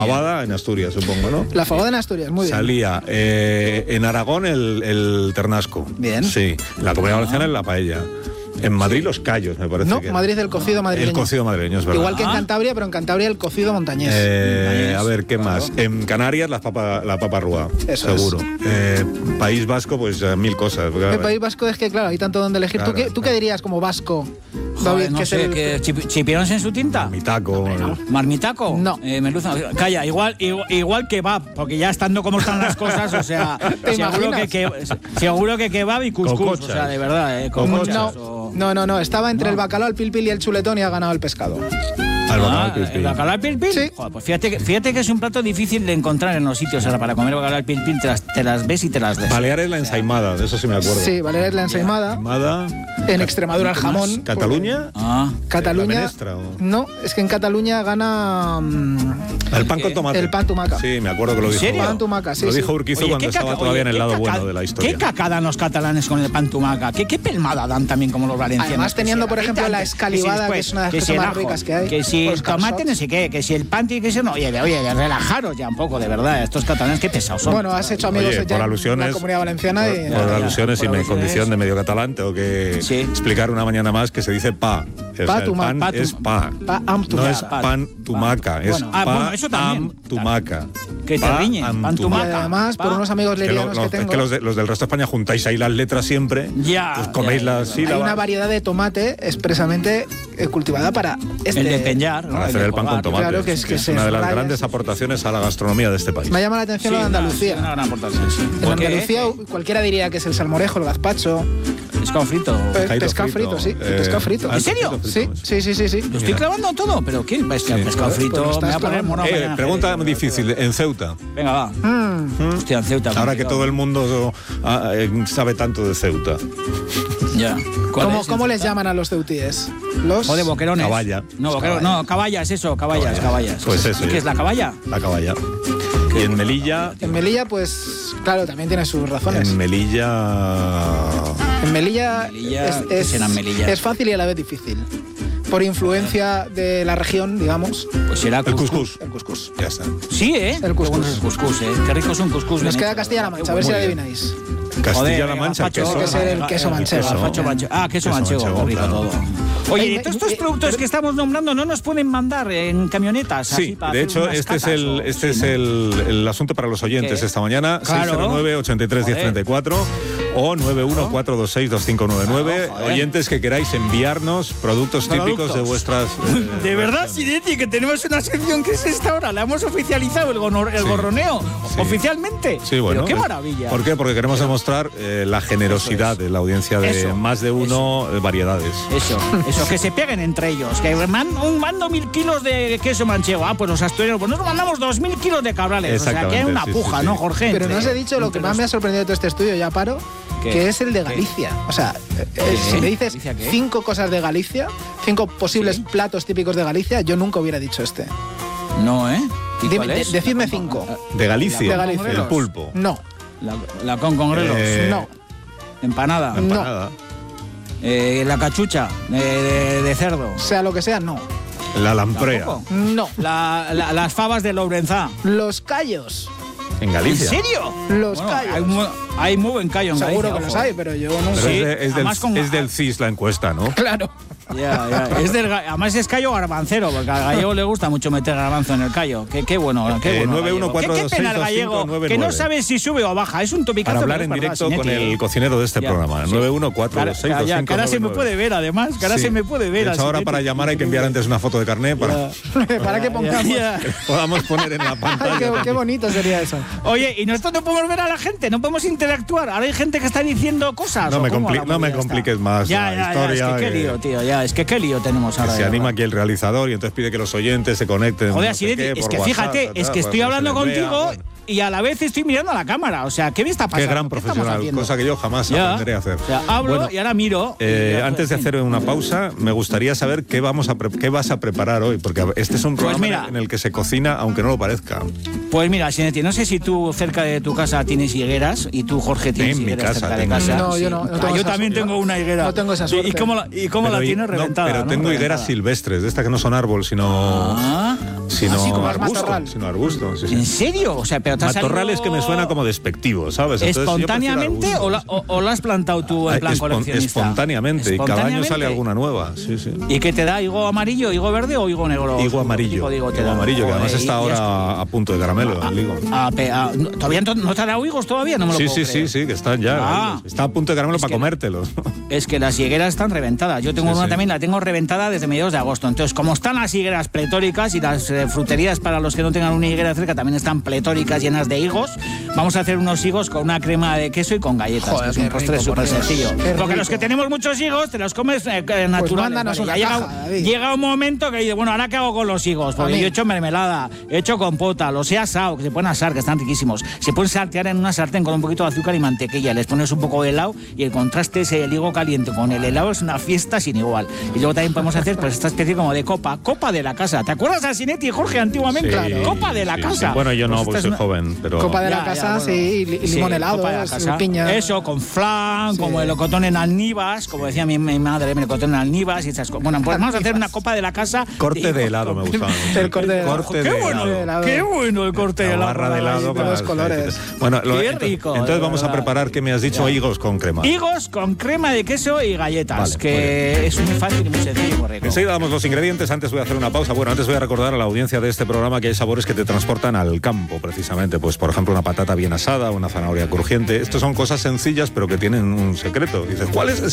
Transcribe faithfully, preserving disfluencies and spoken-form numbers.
Fabada en Asturias, supongo, ¿no? La fabada en Asturias, muy bien. Salía eh, en Aragón el, el ternasco. Bien. Sí, en la Comunidad Valenciana en la paella. En Madrid los callos, me parece. No, que Madrid el cocido madrileño. El cocido madrileño, es verdad. Igual que en Cantabria, pero en Cantabria el cocido montañés. Eh, a ver, ¿qué más? En Canarias la papa, la papa rúa, Eso seguro. es. Eh, País Vasco, pues eh, mil cosas. El País Vasco es que, claro, hay tanto donde elegir. Claro, ¿Tú, qué, ¿Tú qué dirías como vasco? Joder, David, no que sé, es el... que chip- chipirones en su tinta. Mitaco. ¿Marmitaco? No. Eh, merluza. Calla, igual, igual, igual que kebab, porque ya estando como están las cosas, o sea, ¿Te seguro que, imaginas? que, seguro que kebab y cuscús, Cocochas. o sea, de verdad, eh, Cocochas. cocochas No, o- no, no, no, estaba entre No. el bacalao, el pilpil y el chuletón y ha ganado el pescado. Al bacalao Ah, al pilpil. ¿el bacalao al pilpil? Sí. Joder, pues fíjate que, fíjate que es un plato difícil de encontrar en los sitios. Ahora, para comer bacalao al pilpil te las, te las ves y te las des. Baleares la ensaimada, de eso sí me acuerdo. Sí, Valeria es la ensaimada. Ensaimada. En Extremadura el jamón. ¿Cataluña? Ah, Cataluña. ¿La menestra o? No, es que en Cataluña gana mm, El pan con tomate. el pan tumaca. Sí, me acuerdo que lo ¿En dijo. serio? Pan tumaca, sí, Lo sí. dijo Urquizo Oye, cuando ¿qué estaba caca- todavía oye, en el qué lado caca- bueno de la historia. ¿Qué cacadan los catalanes con el pan tumaca? ¿Qué, qué pelmada dan también como los valencianos? Además, teniendo, por Que si ejemplo, la antes, escalivada, si que es una de las que cosas si el más ajo, ricas que hay, Que si o el los tomate calçots. no sé qué, que si el pan tiene que ser... No, oye, oye, relajaros ya un poco, de verdad. Estos catalanes, qué pesados son. Bueno, has hecho amigos Oye, ya por en alusiones, la Comunidad Valenciana por, y... por Ya, alusiones por y mi alusiones. condición de medio catalán tengo que Sí. explicar una mañana más que se dice pa. O sea, Pa el tuma- pan pa tu- es pa. Pa am No tumaca. es pan tumaca, es Bueno. Ah, pa bueno, eso también. am tumaca. Que te Pa riñen, am pan Y tumaca. tumaca. además, por Pa. unos amigos Que lo- lerianos lo- que es tengo, que los, de- los del resto de España juntáis ahí las letras siempre. Ya, Pues coméis ya, ya, las ya. hay sílabas. una variedad de tomate expresamente eh, cultivada para este... El de peñar, ¿no? Para hacer de el pan con colgar. tomate. Claro, que es que se una de las raya, grandes sí, sí. aportaciones a la gastronomía de este país. Me llama la atención Sí, lo de una- Andalucía. Una gran aportación, sí. En ¿Por qué? Andalucía cualquiera diría que es el salmorejo, el gazpacho, Pescado frito. pe- Pescadito pescado frito, sí, eh, pescado frito. ah, ¿En serio? pescado frito, Sí, sí, sí, sí, sí. Lo estoy clavando todo, pero ¿qué? Bestia, Sí. pescado Pues frito, lo estás me va a poner clavando. mono. Eh, mañana, pregunta Jerez. difícil. En Ceuta, Venga, va. Mm. Hostia, en Ceuta. ahora que complicado. todo el mundo ah, eh, sabe tanto de Ceuta. Ya. ¿Cuál ¿Cómo, es? ¿Cómo les llaman a los ceutíes? Los... Joder, boquerones. Caballa. No, boquero- no, caballas, eso, caballas, caballas. Pues eso, ¿Y qué ya. es la caballa? La caballa. Y en Melilla, En Melilla, pues, claro, también tiene sus razones. en Melilla... En Melilla, Melilla, es, ¿qué es- será en Melilla? es fácil y a la vez difícil. Por influencia de la región, digamos, Pues será El cuscús. cuscús. el cuscús. Ya está. Sí, ¿eh? El cuscús. Qué bueno es el cuscús, ¿eh? Qué rico es un cuscús. Nos bien queda hecho. Castilla-La Mancha, a ver si Muy la bien. adivináis. Castilla-La Joder, Mancha, gazpacho, queso. Tiene que ser el queso manchego. Gazpacho manchego. Ah, queso Queso manchego, manchego, qué rico claro. todo. Oye, Ay, ¿y me- todos estos eh, productos pero- que estamos nombrando no nos pueden mandar en camionetas? así Sí, para de hacer hecho, unas este es catas el, o- este es sí, ¿no? el, el asunto para los oyentes ¿Qué? esta mañana. Claro. seis cero nueve, ochenta y tres, diez treinta y cuatro o nueve uno cuatro dos seis, dos cinco nueve nueve. Claro, joder. Oyentes que queráis enviarnos productos típicos Productos. de vuestras... eh, De verdad, regiones. Sinetti, que tenemos una sección que es esta hora. La hemos oficializado, el, gonor- el Sí. gorroneo, Sí. oficialmente. Sí, bueno. Pero qué eh, maravilla. ¿Por qué? Porque queremos demostrar eh, la generosidad de la audiencia de Eso, más de uno eh, variedades. Eso, eso, que se peguen entre ellos. Que man- un mando mil kilos de queso manchego. Ah, pues los asturianos, pues nosotros mandamos dos mil kilos de cabrales. O sea, que hay Exactamente, una sí, puja, sí, ¿no, sí. Jorge? Pero no Entre- os he dicho lo entre que más los- me ha sorprendido de todo este estudio, ya paro, ¿Qué? que es el de ¿Qué? Galicia. O sea, eh, ¿Qué? si me dices ¿Galicia qué? cinco cosas de Galicia, cinco posibles Sí. platos típicos de Galicia, yo nunca hubiera dicho este. No, ¿eh? ¿Y Dime- cuál de- es? decidme La con- cinco. De Galicia, De Galicia. el pulpo. No, La, la con con grelos. Eh, no, Empanada. no. Empanada. Eh, la cachucha de, de- de cerdo. Sea lo que sea, no. La lamprea. ¿Tampoco? No. La- la- las fabas de Lourenzá. Los callos. En ¿En Galicia. serio? Los Bueno, callos. Hay, mu- hay muy buen callo en Seguro Galicia, que los ojo. hay, pero yo no Pero sé. Sí, es, de- es del, además con- es del C I S la encuesta, ¿no? Claro. Ya, ya. Es del, ga- además es callo garbancero, porque al gallego le gusta mucho meter garbanzo en el callo. Qué, qué bueno, qué Eh, bueno. nueve uno gallego. cuatro Qué, dos qué pena seis el dos gallego, cinco nueve que no nueve. sabe si sube o baja. Es un topicazo. Para hablar pero en es verdad, directo con Sinetti. el cocinero de este Ya, programa. sí. nueve uno cuatro Cara- dos seis dos ya, cinco que ahora se me nueve puede nueve. ver, además. Que ahora Sí. se me puede ver. De hecho, a ahora Sinetti. para llamar hay que enviar antes una foto de carnet para ¿Para qué pongamos? Ya, ya. que podamos poner en la Ay, pantalla. qué, qué también. bonito sería eso. Oye, y nosotros no podemos ver a la gente, no podemos interactuar. Ahora hay gente que está diciendo cosas. No ¿o me cómo? compli- La no me movida compliques está. más Ya, la ya, historia, Ya, es que qué que- lío, tío. Ya, es que qué lío tenemos Que ahora. se de anima verdad. aquí el realizador y entonces pide que los oyentes se conecten. Joder, no sé Sinetti, qué, es por que WhatsApp, fíjate, tal, es que para estoy se hablando les vea, contigo bueno. y a la vez estoy mirando a la cámara. O sea, ¿qué me está pasando? Qué gran ¿Qué estamos profesional, haciendo? cosa que yo jamás Ya. aprenderé a hacer. O sea, hablo Bueno, y ahora miro. Eh, y ya, antes de en fin. hacer una pausa, me gustaría saber qué vamos a pre- qué vas a preparar hoy, porque este es un Pues programa mira. en el que se cocina, aunque no lo parezca. Pues mira, Sinetti, no sé si tú cerca de tu casa tienes higueras y tú, Jorge, tienes En mi higueras casa cerca de tengo. casa. No, yo no, no Ah, tengo yo esa también suerte. tengo una higuera. No tengo esa ¿Y- suerte. ¿Y cómo la, y cómo la Pero, tienes no, reventada? pero ¿no? tengo higueras Reventada. silvestres, de estas que no son árbol, sino Ah, sí, sino Así como arbusto. matorral. Sino arbusto, sí, sí. ¿En serio? O sea, pero te ha Matorral salido es que me suena como despectivo, ¿sabes? Entonces, ¿espontáneamente o, la, o, o lo has plantado tú en plan Espon- coleccionista? Espontáneamente, y cada año Espontáneamente. sale alguna nueva. Sí, sí. ¿Y qué te da? ¿Higo amarillo, higo verde o higo negro? Higo amarillo. ¿Qué higo te Higo da? amarillo, que además Joder, está y- y has- ahora a punto de caramelo, el higo. Ah, pe- ah, no, ¿Todavía no, no te ha dado higos todavía? No me lo Sí, puedo sí, creer. sí, sí, que están ya. Ah. Está a punto de caramelo Es para que- comértelos. Es que las higueras están reventadas. Yo tengo Sí, una sí. también, la tengo reventada desde mediados de agosto. Entonces, como están las higueras pletóricas y las eh, fruterías para los que no tengan una higuera cerca también están pletóricas, llenas de higos, vamos a hacer unos higos con una crema de queso y con galletas. Joder, que es qué un postre rico, súper por Dios. sencillo. Qué Porque rico. los que tenemos muchos higos, te los comes eh, eh, naturales. mándanos Vale, una ya caja, llega, David. llega un momento que dice, bueno, ¿ahora qué hago con los higos? Porque A mí. yo he hecho mermelada, he hecho compota, los he asado, que se pueden asar, que están riquísimos. Se pueden saltear en una sartén con un poquito de azúcar y mantequilla. Les pones un poco de helado y el contraste es el higo caliente con el helado, es una fiesta sin igual. Y luego también podemos hacer pues esta especie como de copa, copa de la casa. ¿Te acuerdas de Sinetti y Jorge antiguamente? Sí, Claro. Copa de la sí, casa. sí. Bueno, yo no, Pues porque esta soy es una- joven, pero... Copa de Ya, la casa, ya, bueno. sí, y li- y Sí, limón helado, copa de la es- casa. piña. Eso, con flan, Sí. como el locotón en alnibas, como decía mi, mi madre, el locotón en alnibas y esas cosas. Bueno, pues vamos a hacer una copa de la casa. Corte de helado me gustaba. El corte de helado. Corte ¡Qué de bueno! helado. ¡Qué bueno el corte de La helado! barra de helado de con los las colores. galletitas. Bueno, lo- Qué entonces- rico, Entonces de vamos a verdad. preparar, que me has dicho, higos con crema. Higos con crema de queso y galletas, Vale, muy que es muy fácil y muy sencillo y muy rico. Enseguida damos los ingredientes, antes voy a hacer una pausa. Bueno, antes voy a recordar a la audiencia de este programa que hay sabores que te transportan al campo, precisamente. Pues, por ejemplo, una patata bien asada, una zanahoria crujiente. Estos son cosas sencillas, pero que tienen un secreto. Dices, ¿cuál es el